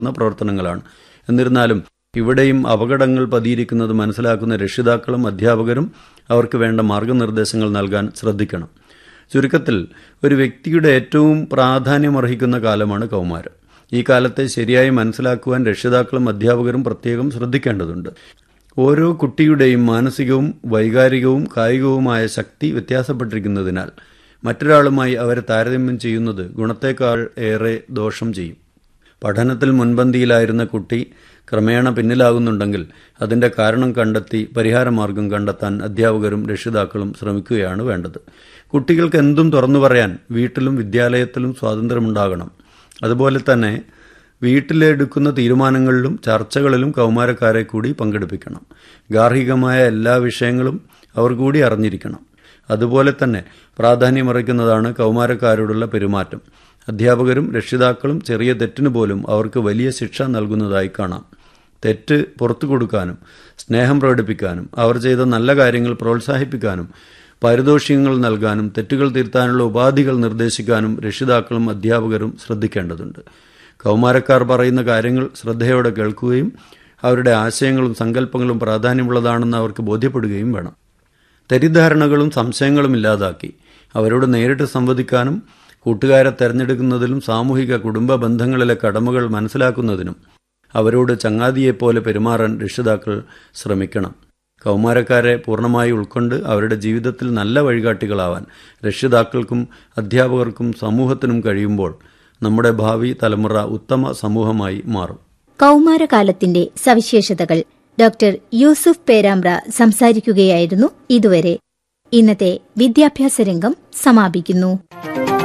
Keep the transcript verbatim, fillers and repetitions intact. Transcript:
പ്രവർത്തനങ്ങളാണ്. എന്നിരുന്നാലും ഇവിടെയും അപകടങ്ങൾ പതിയിരിക്കുന്നത് മനസ്സിലാക്കുന്ന രക്ഷിതാക്കളും അധ്യാപകരും അവർക്ക് വേണ്ട മാർഗനിർദ്ദേശങ്ങൾ നൽകാൻ ശ്രദ്ധിക്കണം. ചുരുക്കത്തിൽ ഒരു വ്യക്തിയുടെ ഏറ്റവും പ്രാധാന്യമർഹിക്കുന്ന കാലമാണ് കൗമാരം. ഈ കാലത്തെ ശരിയായി മനസ്സിലാക്കുവാൻ രക്ഷിതാക്കളും അധ്യാപകരും പ്രത്യേകം ശ്രദ്ധിക്കേണ്ടതുണ്ട്. ഓരോ കുട്ടിയുടെയും മാനസികവും വൈകാരികവും കായികവുമായ ശക്തി വ്യത്യാസപ്പെട്ടിരിക്കുന്നതിനാൽ മറ്റൊരാളുമായി അവരെ താരതമ്യം ചെയ്യുന്നത് ഗുണത്തേക്കാൾ ഏറെ ദോഷം ചെയ്യും. പഠനത്തിൽ മുൻപന്തിയിലായിരുന്ന കുട്ടി ക്രമേണ പിന്നിലാകുന്നുണ്ടെങ്കിൽ അതിന്റെ കാരണം കണ്ടെത്തി പരിഹാരമാർഗം കണ്ടെത്താൻ അധ്യാപകരും രക്ഷിതാക്കളും ശ്രമിക്കുകയാണ് വേണ്ടത്. കുട്ടികൾക്ക് എന്തും തുറന്നു പറയാൻ വീട്ടിലും വിദ്യാലയത്തിലും സ്വാതന്ത്ര്യമുണ്ടാകണം. അതുപോലെ തന്നെ വീട്ടിലെടുക്കുന്ന തീരുമാനങ്ങളിലും ചർച്ചകളിലും കൗമാരക്കാരെ കൂടി പങ്കെടുപ്പിക്കണം. ഗാർഹികമായ എല്ലാ വിഷയങ്ങളും അവർ കൂടി അറിഞ്ഞിരിക്കണം. അതുപോലെ തന്നെ പ്രാധാന്യമർഹിക്കുന്നതാണ് കൗമാരക്കാരോടുള്ള പെരുമാറ്റം. അധ്യാപകരും രക്ഷിതാക്കളും ചെറിയ തെറ്റിന് പോലും അവർക്ക് വലിയ ശിക്ഷ നൽകുന്നതായി കാണാം. തെറ്റ് പുറത്തു കൊടുക്കാനും സ്നേഹം പ്രകടിപ്പിക്കാനും അവർ ചെയ്ത നല്ല കാര്യങ്ങൾ പ്രോത്സാഹിപ്പിക്കാനും പാരിതോഷികങ്ങൾ നൽകാനും തെറ്റുകൾ തിരുത്താനുള്ള ഉപാധികൾ നിർദ്ദേശിക്കാനും രക്ഷിതാക്കളും അധ്യാപകരും ശ്രദ്ധിക്കേണ്ടതുണ്ട്. കൗമാരക്കാർ പറയുന്ന കാര്യങ്ങൾ ശ്രദ്ധയോടെ കേൾക്കുകയും അവരുടെ ആശയങ്ങളും സങ്കല്പങ്ങളും പ്രാധാന്യമുള്ളതാണെന്ന് അവർക്ക് ബോധ്യപ്പെടുകയും വേണം. തെറ്റിദ്ധാരണകളും സംശയങ്ങളും ഇല്ലാതാക്കി അവരോട് നേരിട്ട് സംവദിക്കാനും കൂട്ടുകാരെ തെരഞ്ഞെടുക്കുന്നതിലും സാമൂഹിക കുടുംബ ബന്ധങ്ങളിലെ കടമകൾ മനസ്സിലാക്കുന്നതിനും അവരോട് ചങ്ങാതിയെപ്പോലെ പെരുമാറാൻ രക്ഷിതാക്കൾ ശ്രമിക്കണം. കൗമാരക്കാരെ പൂർണ്ണമായി ഉൾക്കൊണ്ട് അവരുടെ ജീവിതത്തിൽ നല്ല വഴികാട്ടികളാവാൻ രക്ഷിതാക്കൾക്കും അധ്യാപകർക്കും സമൂഹത്തിനും കഴിയുമ്പോൾ നമ്മുടെ ഭാവി തലമുറ ഉത്തമ സമൂഹമായി മാറും. കൗമാരകാലത്തിന്റെ സവിശേഷതകൾ ഡോക്ടർ യൂസുഫ് പേരാമ്പ്ര സംസാരിക്കുകയായിരുന്നു ഇതുവരെ. ഇന്നത്തെ വിദ്യാഭ്യാസ രംഗം സമാപിക്കുന്നു.